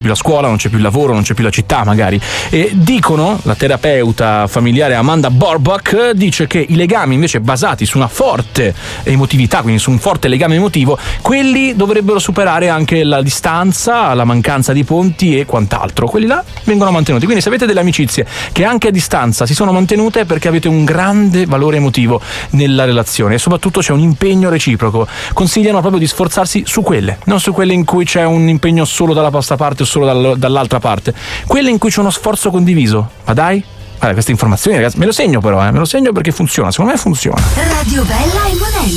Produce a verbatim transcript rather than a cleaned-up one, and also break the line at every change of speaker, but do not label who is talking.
più la scuola, non c'è più il lavoro, non c'è più la città magari. E dicono, la terapeuta familiare Amanda Borbach dice che i legami invece basati su una forte emotività, quindi su un forte legame emotivo, quelli dovrebbero superare anche la distanza, la mancanza di ponti e quant'altro. Quelli là vengono mantenuti. Quindi se avete delle amicizie che anche a distanza si sono mantenute, è perché avete un grande valore emotivo nella relazione e soprattutto c'è un impegno reciproco. Consigliano proprio di sforzarsi su quelle, non su quelle in cui c'è un impegno solo dalla vostra parte o solo dal, dall'altra parte, quelle in cui c'è uno sforzo condiviso. Ma dai, guarda, queste informazioni ragazzi, me lo segno però, eh, me lo segno perché funziona, secondo me funziona.
Radio Bella e Monello.